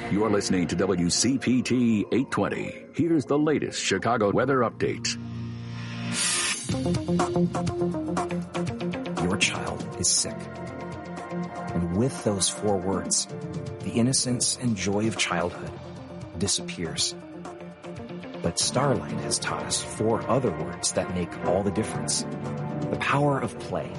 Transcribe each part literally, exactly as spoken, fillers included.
You're listening to W C P T eight twenty. Here's the latest Chicago weather update. Your child is sick. And with those four words, the innocence and joy of childhood disappears. But Starlight has taught us four other words that make all the difference. The power of play.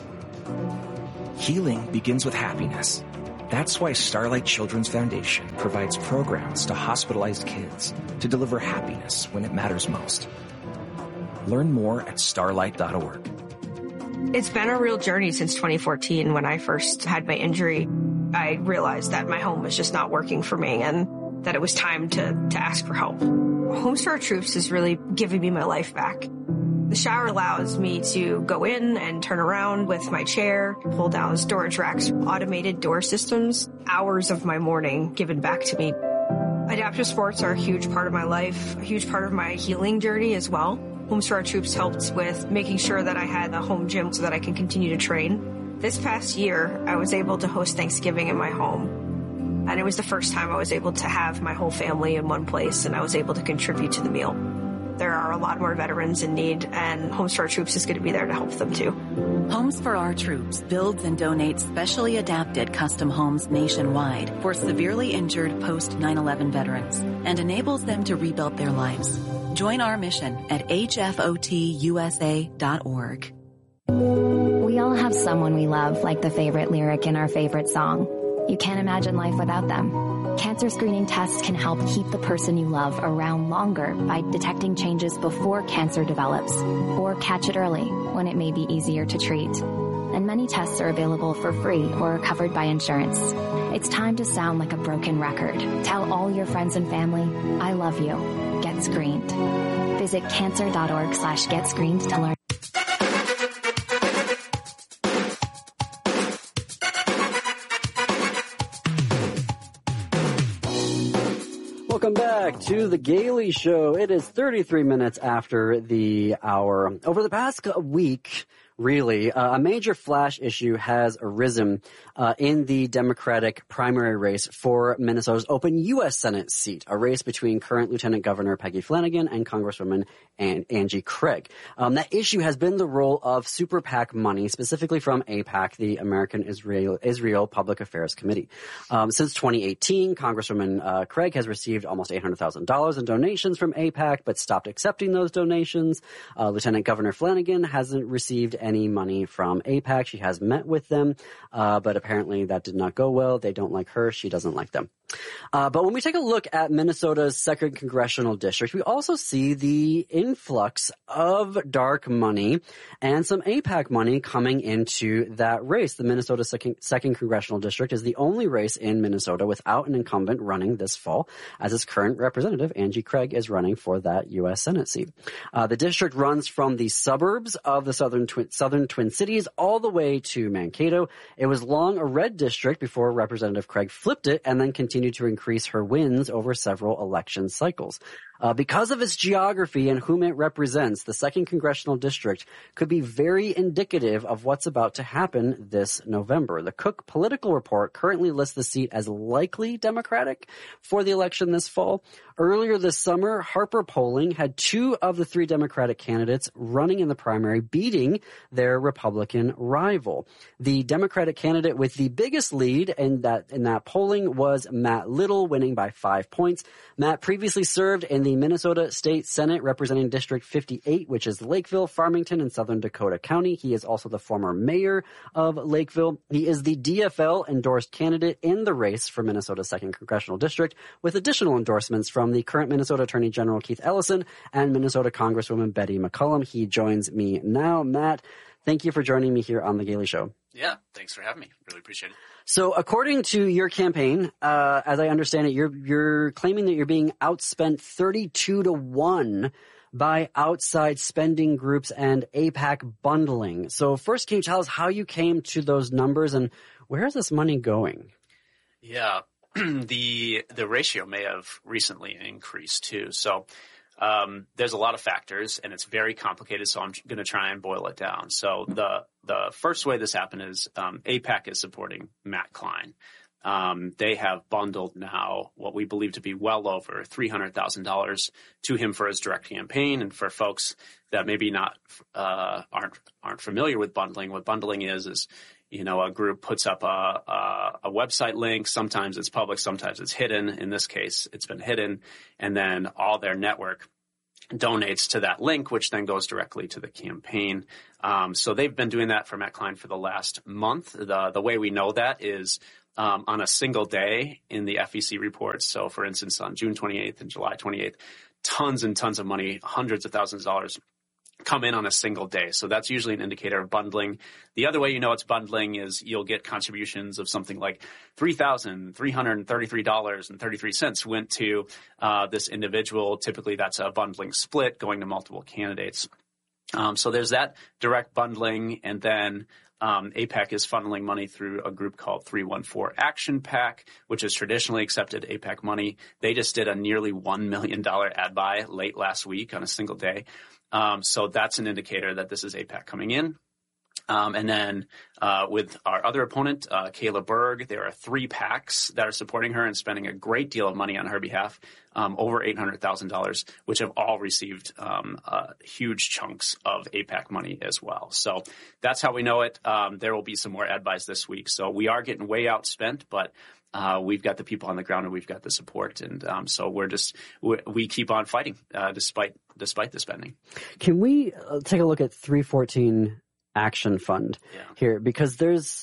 Healing begins with happiness. That's why Starlight Children's Foundation provides programs to hospitalized kids to deliver happiness when it matters most. Learn more at starlight dot org. It's been a real journey since twenty fourteen when I first had my injury. I realized that my home was just not working for me and that it was time to, to ask for help. Homes for Our Troops is really giving me my life back. The shower allows me to go in and turn around with my chair, pull down storage racks, automated door systems, hours of my morning given back to me. Adaptive sports are a huge part of my life, a huge part of my healing journey as well. Homes for Our Troops helped with making sure that I had a home gym so that I can continue to train. This past year, I was able to host Thanksgiving in my home. And it was the first time I was able to have my whole family in one place and I was able to contribute to the meal. There are a lot more veterans in need, and Homes for Our Troops is going to be there to help them too. Homes for Our Troops builds and donates specially adapted custom homes nationwide for severely injured post nine eleven veterans and enables them to rebuild their lives. Join our mission at H F O T U S A dot org. We all have someone we love, like the favorite lyric in our favorite song. You can't imagine life without them. Cancer screening tests can help keep the person you love around longer by detecting changes before cancer develops, or catch it early when it may be easier to treat. And many tests are available for free or are covered by insurance. It's time to sound like a broken record. Tell all your friends and family, I love you. Get screened. Visit cancer dot org slash get screened to learn. Welcome back to The Gailey Show. It is thirty-three minutes after the hour. Over the past week, really, uh, a major flash issue has arisen uh, in the Democratic primary race for Minnesota's open U S Senate seat, a race between current Lieutenant Governor Peggy Flanagan and Congresswoman An- Angie Craig. Um, that issue has been the role of Super PAC money, specifically from AIPAC, the American Israel, Israel Public Affairs Committee. Um, since twenty eighteen, Congresswoman uh, Craig has received almost eight hundred thousand dollars in donations from AIPAC, but stopped accepting those donations. Uh, Lieutenant Governor Flanagan hasn't received any money from AIPAC. She has met with them, uh, but apparently that did not go well. They don't like her. She doesn't like them. Uh, but when we take a look at Minnesota's second congressional district, we also see the influx of dark money and some AIPAC money coming into that race. The Minnesota second, second congressional district is the only race in Minnesota without an incumbent running this fall, as its current representative, Angie Craig, is running for that U S Senate seat. Uh, the district runs from the suburbs of the southern Twin, southern Twin Cities all the way to Mankato. It was long a red district before Representative Craig flipped it and then continued to increase her wins over several election cycles. Uh, because of its geography and whom it represents, the second congressional district could be very indicative of what's about to happen this November. The Cook Political Report currently lists the seat as likely Democratic for the election this fall. Earlier this summer, Harper Polling had two of the three Democratic candidates running in the primary, beating their Republican rival. The Democratic candidate with the biggest lead in that in that polling was Matt Little, winning by five points. Matt previously served in the Minnesota State Senate representing District fifty-eight, which is Lakeville, Farmington, and Southern Dakota County. He is also the former mayor of Lakeville. He is the D F L-endorsed candidate in the race for Minnesota's second congressional district, with additional endorsements from the current Minnesota Attorney General Keith Ellison and Minnesota Congresswoman Betty McCollum. He joins me now. Matt, thank you for joining me here on The Gailey Show. Yeah, thanks for having me. Really appreciate it. So according to your campaign, uh, as I understand it, you're, you're claiming that you're being outspent thirty-two to one by outside spending groups and AIPAC bundling. So first, can you tell us how you came to those numbers and where is this money going? Yeah, the the ratio may have recently increased too. So um, there's a lot of factors, and it's very complicated. So I'm going to try and boil it down. So the the first way this happened is um, AIPAC is supporting Matt Klein. Um, they have bundled now what we believe to be well over three hundred thousand dollars to him for his direct campaign. And for folks that maybe not uh, aren't aren't familiar with bundling, what bundling is is you know a group puts up a, a a website link. Sometimes it's public, sometimes it's hidden. In this case, it's been hidden, and then all their network donates to that link, which then goes directly to the campaign. Um, so they've been doing that for Matt Klein for the last month. The the way we know that is Um, on a single day in the F E C reports. So, for instance, on June twenty-eighth and July twenty-eighth, tons and tons of money, hundreds of thousands of dollars, come in on a single day. So that's usually an indicator of bundling. The other way you know it's bundling is you'll get contributions of something like three thousand three hundred thirty-three dollars and thirty-three cents went to uh, this individual. Typically, that's a bundling split going to multiple candidates. Um, so there's that direct bundling, and then Um, AIPAC is funneling money through a group called three one four Action PAC, which has traditionally accepted AIPAC money. They just did a nearly one million dollars ad buy late last week on a single day. Um, so that's an indicator that this is AIPAC coming in. Um, and then uh, with our other opponent, uh, Kayla Berg, there are three PACs that are supporting her and spending a great deal of money on her behalf, um, over eight hundred thousand dollars, which have all received um, uh, huge chunks of AIPAC money as well. So that's how we know it. Um, there will be some more ad buys this week. So we are getting way outspent, but uh, we've got the people on the ground and we've got the support. And um, so we're just we, we keep on fighting uh, despite despite the spending. Can we uh, take a look at three fourteen Action Fund yeah. here, because there's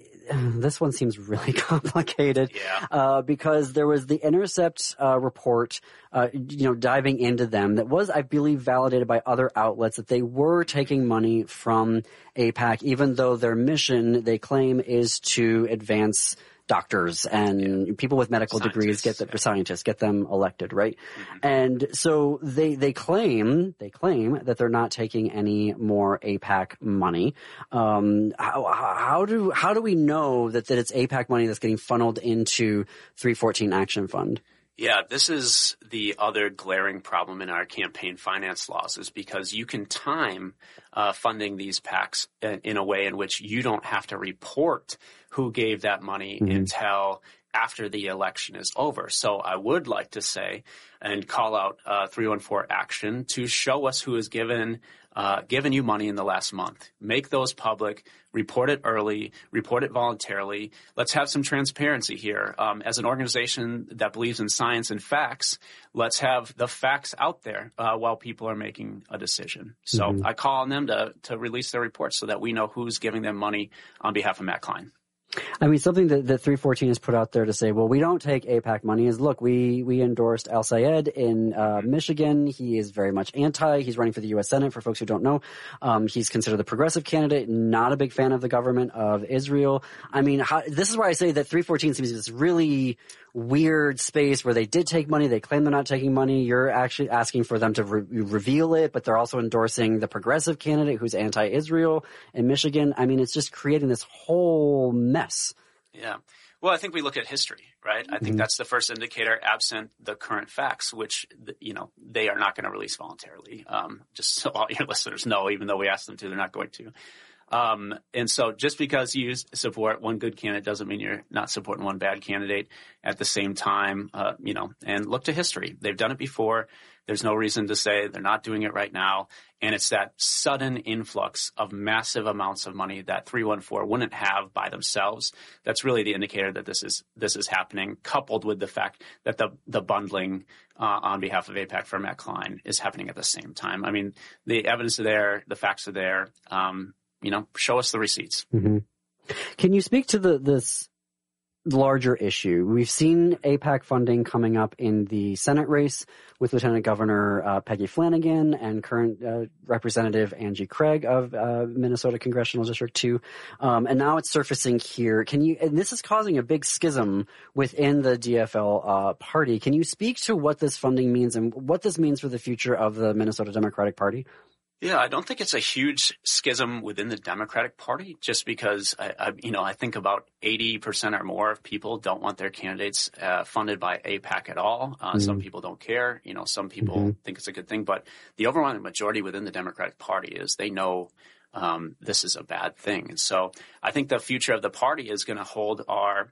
this one seems really complicated. Yeah. Uh, because there was the Intercept uh, report, uh, you know, diving into them that was, I believe, validated by other outlets that they were taking money from AIPAC, even though their mission, they claim, is to advance doctors and yeah. people with medical scientists, degrees, get the yeah. scientists, get them elected, right? Mm-hmm. And so they, they claim, they claim that they're not taking any more AIPAC money. Um, how, how do, how do we know that, that it's AIPAC money that's getting funneled into three fourteen Action Fund? Yeah, this is the other glaring problem in our campaign finance laws, is because you can time uh, funding these PACs in, in a way in which you don't have to report who gave that money mm-hmm. until after the election is over. So I would like to say and call out uh, three one four Action to show us who has given uh, given you money in the last month. Make those public. Report it early. Report it voluntarily. Let's have some transparency here. Um, as an organization that believes in science and facts, let's have the facts out there uh, while people are making a decision. So mm-hmm. I call on them to to release their reports so that we know who's giving them money on behalf of Matt Klein. I mean, something that, that three fourteen has put out there to say, well, we don't take AIPAC money is, look, we, we endorsed Al Sayed in uh, Michigan. He is very much anti. He's running for the U S Senate, for folks who don't know. Um, he's considered the progressive candidate, not a big fan of the government of Israel. I mean, how, this is why I say that three fourteen seems this really weird space where they did take money. They claim they're not taking money. You're actually asking for them to re- reveal it, but they're also endorsing the progressive candidate who's anti-Israel in Michigan. I mean, it's just creating this whole mess. Yeah. Well, I think we look at history, right? I think mm-hmm. that's the first indicator, absent the current facts, which, you know, they are not going to release voluntarily. Um, just so all your listeners know, even though we asked them to, they're not going to. Um, and so just because you support one good candidate doesn't mean you're not supporting one bad candidate at the same time, uh, you know, and look to history. They've done it before. There's no reason to say they're not doing it right now. And it's that sudden influx of massive amounts of money that three one four wouldn't have by themselves. That's really the indicator that this is, this is happening, coupled with the fact that the, the bundling, uh, on behalf of AIPAC for Matt Klein is happening at the same time. I mean, the evidence is there, the facts are there. Um, You know, show us the receipts. Mm-hmm. Can you speak to the this larger issue? We've seen AIPAC funding coming up in the Senate race with Lieutenant Governor uh, Peggy Flanagan and current uh, Representative Angie Craig of uh, Minnesota Congressional District two. Um, and now it's surfacing here. Can you? And this is causing a big schism within the D F L uh, party. Can you speak to what this funding means and what this means for the future of the Minnesota Democratic Party? Yeah, I don't think it's a huge schism within the Democratic Party, just because, I, I, you know, I think about eighty percent or more of people don't want their candidates uh, funded by AIPAC at all. Uh, mm-hmm. Some people don't care. You know, some people mm-hmm. think it's a good thing. But the overwhelming majority within the Democratic Party is they know um, this is a bad thing. And so I think the future of the party is going to hold our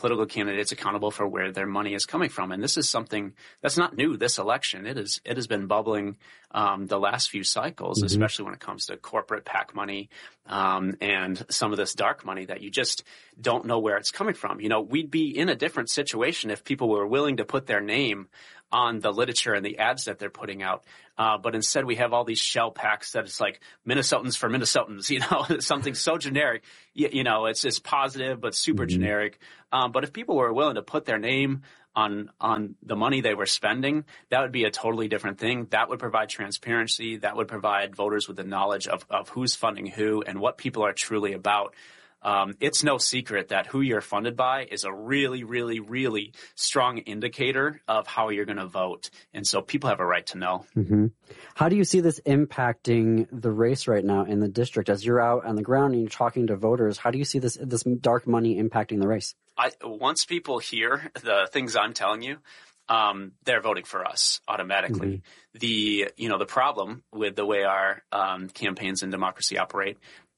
political candidates accountable for where their money is coming from. And this is something that's not new this election. It is, it has been bubbling um, the last few cycles, mm-hmm. especially when it comes to corporate PAC money um, and some of this dark money that you just don't know where it's coming from. You know, we'd be in a different situation if people were willing to put their name on the literature and the ads that they're putting out. Uh, but instead we have all these shell PACs that it's like Minnesotans for Minnesotans, you know, something so generic, you, you know, it's just positive, but super mm-hmm. generic. Um, but if people were willing to put their name on, on the money they were spending, that would be a totally different thing. That would provide transparency. That would provide voters with the knowledge of, of who's funding who and what people are truly about. Um, it's no secret that who you're funded by is a really, really, really strong indicator of how you're going to vote. And so people have a right to know. Mm-hmm. How do you see this impacting the race right now in the district? As you're out on the ground and you're talking to voters, how do you see this, this dark money impacting the race? I, once people hear the things I'm telling you, um, they're voting for us automatically. Mm-hmm. The, you know, the problem with the way our um, campaigns and democracy operate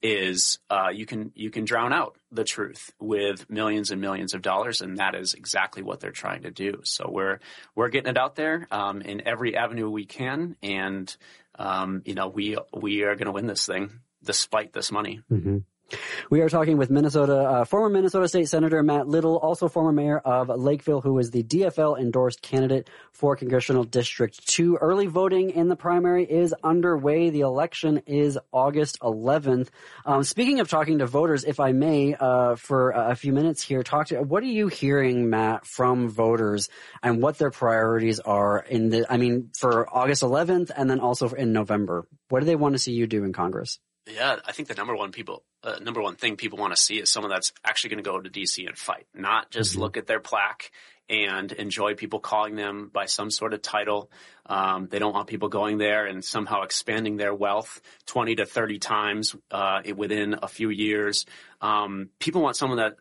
is uh, you can you can drown out the truth with millions and millions of dollars, and that is exactly what they're trying to do. So we're we're getting it out there um, in every avenue we can, and um, you know we we are going to win this thing despite this money. Mm-hmm. We are talking with Minnesota, uh, former Minnesota State Senator Matt Little, also former mayor of Lakeville, who is the D F L-endorsed candidate for Congressional District two. Early voting in the primary is underway. The election is August eleventh. Um, speaking of talking to voters, if I may, uh, for a few minutes here, talk to, what are you hearing, Matt, from voters and what their priorities are in the, I mean, for August eleventh and then also in November? What do they want to see you do in Congress? Yeah, I think the number one people, uh, number one thing people want to see is someone that's actually going to go to D C and fight, not just mm-hmm. look at their plaque and enjoy people calling them by some sort of title. Um, they don't want people going there and somehow expanding their wealth twenty to thirty times uh, within a few years. Um, people want someone that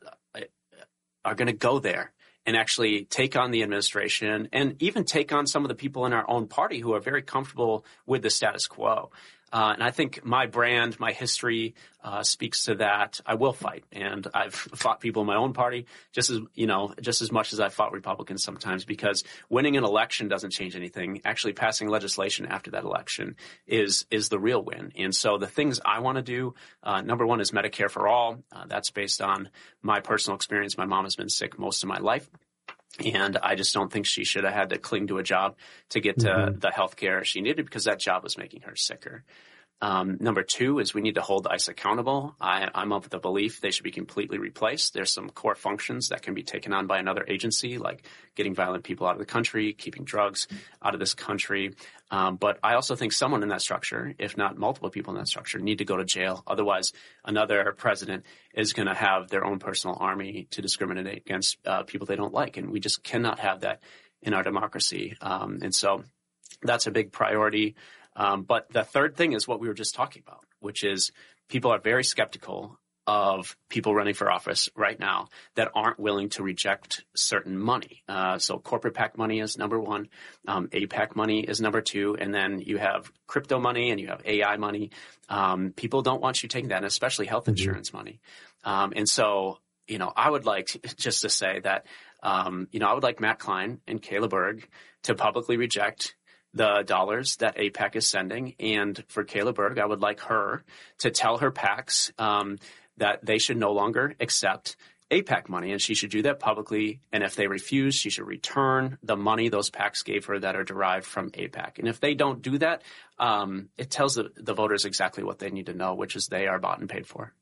are going to go there and actually take on the administration and even take on some of the people in our own party who are very comfortable with the status quo. Uh, and I think my brand, my history, uh, speaks to that. I will fight. And I've fought people in my own party just as, you know, just as much as I fought Republicans sometimes, because winning an election doesn't change anything. Actually passing legislation after that election is, is the real win. And so the things I want to do, uh, number one is Medicare for all. Uh, that's based on my personal experience. My mom has been sick most of my life. And I just don't think she should have had to cling to a job to get to mm-hmm. the health care she needed, because that job was making her sicker. Um, number two is we need to hold ICE accountable. I, I'm of the belief they should be completely replaced. There's some core functions that can be taken on by another agency, like getting violent people out of the country, keeping drugs out of this country. Um, but I also think someone in that structure, if not multiple people in that structure, need to go to jail. Otherwise, another president is going to have their own personal army to discriminate against uh, people they don't like. And we just cannot have that in our democracy. Um, and so that's a big priority. Um, but the third thing is what we were just talking about, which is people are very skeptical of people running for office right now that aren't willing to reject certain money. Uh, so corporate PAC money is number one. Um, A PAC money is number two. And then you have crypto money and you have A I money. Um, people don't want you taking that, and especially health insurance mm-hmm. money. Um, and so, you know, I would like to, just to say that, um, you know, I would like Matt Klein and Kayla Berg to publicly reject the dollars that A PAC is sending. And for Kayla Berg, I would like her to tell her PACs um, that they should no longer accept A PAC money, and she should do that publicly. And if they refuse, she should return the money those PACs gave her that are derived from A PAC. And if they don't do that, um, it tells the, the voters exactly what they need to know, which is they are bought and paid for.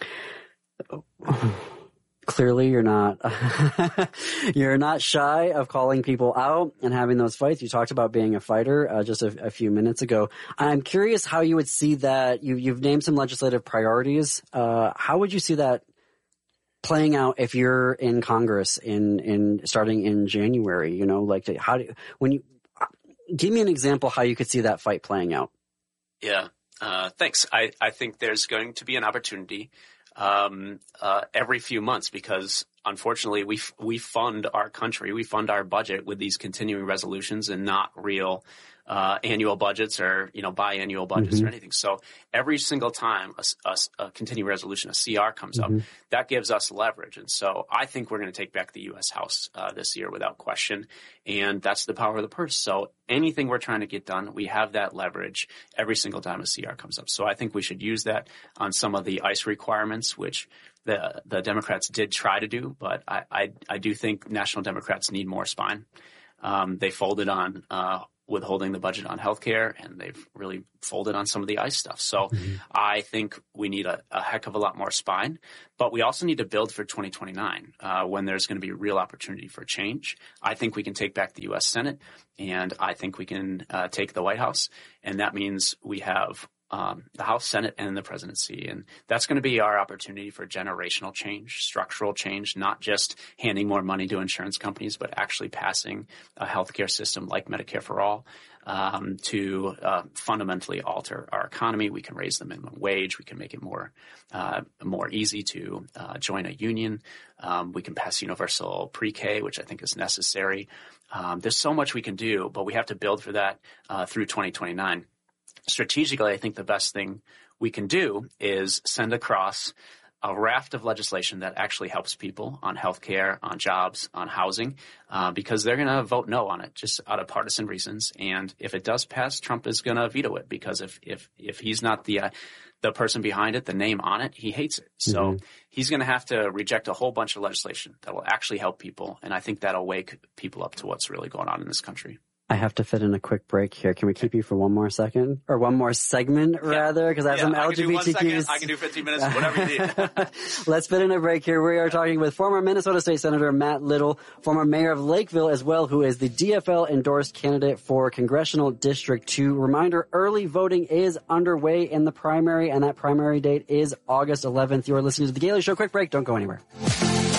Clearly, you're not you're not shy of calling people out and having those fights. You talked about being a fighter uh, just a, a few minutes ago. I'm curious how you would see that. You, you've named some legislative priorities. Uh, how would you see that playing out if you're in Congress in in starting in January? You know, like how do when you give me an example how you could see that fight playing out? Yeah, uh, thanks. I I think there's going to be an opportunity. Um, uh, every few months, because unfortunately, we we fund our country, we fund our budget with these continuing resolutions and not real uh, annual budgets or, you know, biannual budgets mm-hmm. or anything. So every single time a, a, a continuing resolution, a C R comes mm-hmm. up, that gives us leverage. And so I think we're going to take back the U S House uh, this year without question. And that's the power of the purse. So anything we're trying to get done, we have that leverage every single time a C R comes up. So I think we should use that on some of the ICE requirements, which the the Democrats did try to do. But I, I, I do think National Democrats need more spine. Um, they folded on uh, withholding the budget on healthcare, and they've really folded on some of the ICE stuff. So mm-hmm. I think we need a, a heck of a lot more spine, but we also need to build for twenty twenty-nine uh, when there's going to be real opportunity for change. I think we can take back the U S Senate, and I think we can uh, take the White House, and that means we have Um, the House, Senate, and the presidency. And that's going to be our opportunity for generational change, structural change, not just handing more money to insurance companies, but actually passing a healthcare system like Medicare for All um, to uh, fundamentally alter our economy. We can raise the minimum wage. We can make it more uh, more easy to uh, join a union. Um, we can pass universal pre-K, which I think is necessary. Um, there's so much we can do, but we have to build for that uh, through twenty twenty-nine. Strategically, I think the best thing we can do is send across a raft of legislation that actually helps people on healthcare, on jobs, on housing, uh, because they're going to vote no on it just out of partisan reasons. And if it does pass, Trump is going to veto it because if if if he's not the uh, the person behind it, the name on it, he hates it. So mm-hmm. he's going to have to reject a whole bunch of legislation that will actually help people. And I think that'll wake people up to what's really going on in this country. I have to fit in a quick break here. Can we keep you for one more second? Or one more segment, rather? Because I have yeah, some I L G B T Qs. I can do fifteen minutes, whatever you need. Let's fit in a break here. We are talking with former Minnesota State Senator Matt Little, former mayor of Lakeville as well, who is the D F L-endorsed candidate for Congressional District two. Reminder, early voting is underway in the primary, and that primary date is August eleventh. You are listening to The Gailey Show. Quick break. Don't go anywhere.